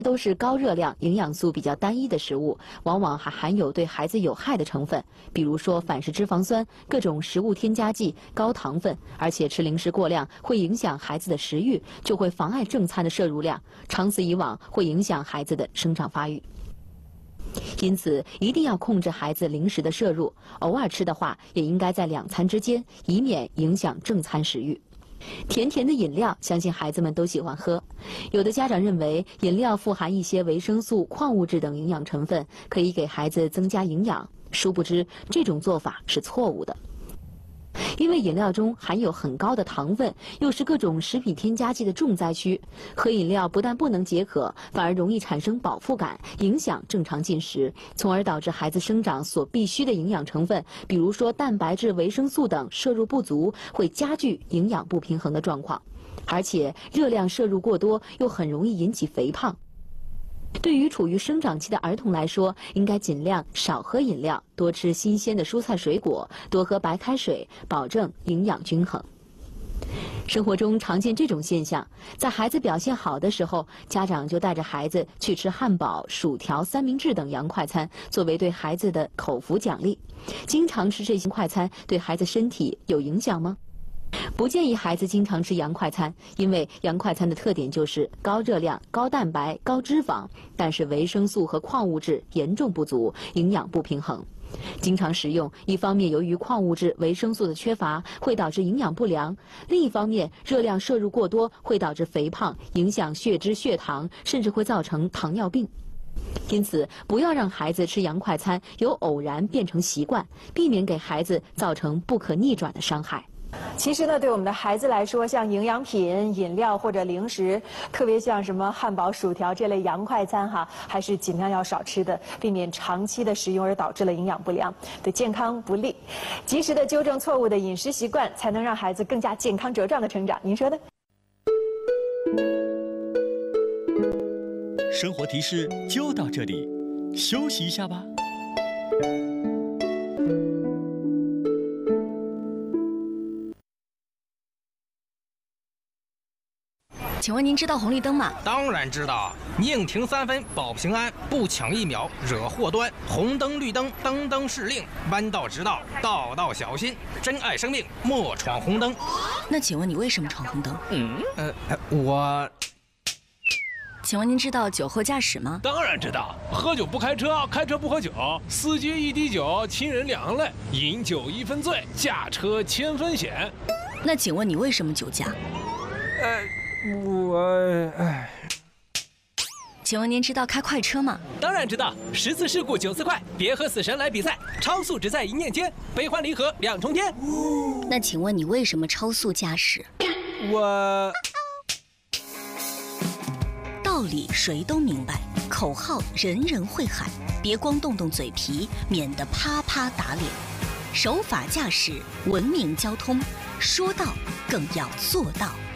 都是高热量、营养素比较单一的食物，往往还含有对孩子有害的成分，比如说反式脂肪酸、各种食物添加剂、高糖分，而且吃零食过量会影响孩子的食欲，就会妨碍正餐的摄入量，长此以往会影响孩子的生长发育。因此，一定要控制孩子零食的摄入，偶尔吃的话，也应该在2餐之间，以免影响正餐食欲。甜甜的饮料，相信孩子们都喜欢喝。有的家长认为饮料富含一些维生素、矿物质等营养成分，可以给孩子增加营养。殊不知，这种做法是错误的。因为饮料中含有很高的糖分，又是各种食品添加剂的重灾区，喝饮料不但不能解渴，反而容易产生饱腹感，影响正常进食，从而导致孩子生长所必需的营养成分，比如说蛋白质、维生素等摄入不足，会加剧营养不平衡的状况。而且热量摄入过多，又很容易引起肥胖。对于处于生长期的儿童来说，应该尽量少喝饮料，多吃新鲜的蔬菜水果，多喝白开水，保证营养均衡。生活中常见这种现象，在孩子表现好的时候，家长就带着孩子去吃汉堡、薯条、三明治等洋快餐，作为对孩子的口福奖励。经常吃这些快餐对孩子身体有影响吗？不建议孩子经常吃洋快餐，因为洋快餐的特点就是高热量、高蛋白、高脂肪，但是维生素和矿物质严重不足，营养不平衡。经常食用，一方面由于矿物质、维生素的缺乏，会导致营养不良；另一方面，热量摄入过多会导致肥胖，影响血脂、血糖，甚至会造成糖尿病。因此，不要让孩子吃洋快餐由偶然变成习惯，避免给孩子造成不可逆转的伤害。 其实呢，对我们的孩子来说，像营养品、饮料或者零食，特别像什么汉堡、薯条这类洋快餐还是尽量要少吃的，避免长期的食用而导致了营养不良，对健康不利。及时的纠正错误的饮食习惯，才能让孩子更加健康茁壮的成长。您说呢？ 生活提示就到这里，休息一下吧。 请问您知道红绿灯吗？ 当然知道，宁停3分保平安，不抢1秒惹祸端。红灯绿灯，灯灯是令，弯道直道，道道小心。珍爱生命，莫闯红灯。 那请问你为什么闯红灯？ 我。 请问您知道酒后驾驶吗？ 当然知道，喝酒不开车，开车不喝酒，司机一滴酒，亲人两行泪，饮酒1分醉，驾车1000分险。 那请问你为什么酒驾？请问您知道开快车吗？ 当然知道，10次事故9次快，别和死神来比赛，超速只在一念间，悲欢离合2重天。 那请问你为什么超速驾驶？道理谁都明白，口号人人会喊，别光动动嘴皮，免得啪啪打脸。守法驾驶，文明交通，说到更要做到。